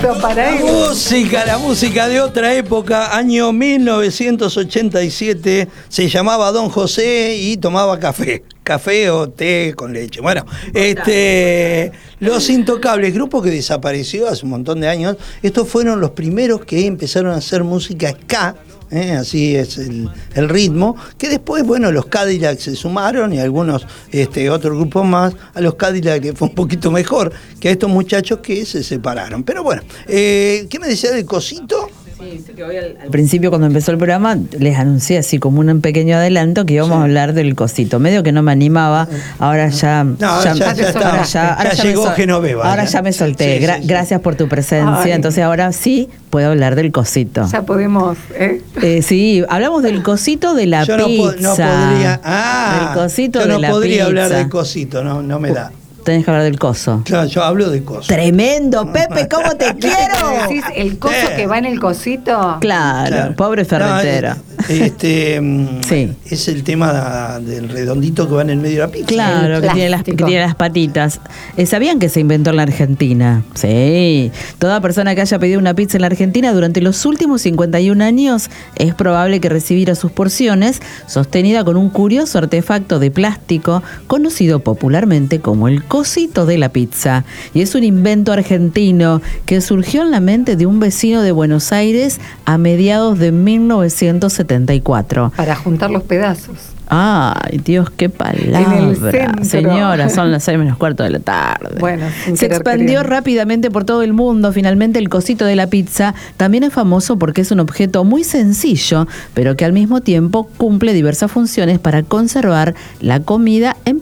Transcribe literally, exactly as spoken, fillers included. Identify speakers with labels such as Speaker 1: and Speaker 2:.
Speaker 1: Para
Speaker 2: la música, la música de otra época, año mil novecientos ochenta y siete, se llamaba Don José y tomaba café, café o té con leche. Bueno, este, Los Intocables, grupo que desapareció hace un montón de años, estos fueron los primeros que empezaron a hacer música ska. ¿Eh? Así es el, el ritmo, que después, bueno, los Cadillacs se sumaron y algunos este, otros grupos más a los Cadillacs, que fue un poquito mejor que a estos muchachos que se separaron. Pero bueno, eh, ¿qué me decía del Cosito?
Speaker 3: Sí, que hoy al, al principio, cuando empezó el programa, les anuncié así como un pequeño adelanto que íbamos sí. a hablar del Cosito. Medio que no me animaba, ahora ya...
Speaker 2: No, ya, ya, ya, está, ahora ya, ahora ya, ya llegó sol, Genoveva.
Speaker 3: Ahora ya, ya me solté. Sí, Gra- sí, sí. Gracias por tu presencia. Ay. Entonces ahora sí puedo hablar del Cosito.
Speaker 1: Ya podemos... ¿eh?
Speaker 3: Eh, sí, hablamos del Cosito de la
Speaker 2: yo
Speaker 3: pizza.
Speaker 2: Yo no, no podría... Ah,
Speaker 3: del Cosito
Speaker 2: yo
Speaker 3: de
Speaker 2: no
Speaker 3: la
Speaker 2: podría
Speaker 3: pizza.
Speaker 2: hablar del Cosito, no, no me da.
Speaker 3: Tenés que hablar del coso.
Speaker 2: Claro, yo hablo del coso.
Speaker 3: Tremendo, Pepe, ¿cómo te quiero?
Speaker 1: ¿Decís el coso eh. que va en el cosito?
Speaker 3: Claro, claro. Pobre ferretera.
Speaker 2: No, este,
Speaker 3: sí.
Speaker 2: Es el tema del redondito que va en el medio de la pizza.
Speaker 3: Claro, que tiene, las, que tiene las patitas. Eh, ¿Sabían que se inventó en la Argentina? Sí. Toda persona que haya pedido una pizza en la Argentina durante los últimos cincuenta y un años es probable que recibiera sus porciones sostenida con un curioso artefacto de plástico conocido popularmente como el Cosito de la pizza, y es un invento argentino que surgió en la mente de un vecino de Buenos Aires a mediados de mil novecientos setenta y cuatro.
Speaker 1: Para juntar los pedazos.
Speaker 3: Ay, Dios, qué palabra. Señora, son las seis menos cuarto de la tarde.
Speaker 1: Bueno,
Speaker 3: se expandió queriendo. rápidamente por todo el mundo. Finalmente, el Cosito de la pizza también es famoso porque es un objeto muy sencillo, pero que al mismo tiempo cumple diversas funciones para conservar la comida en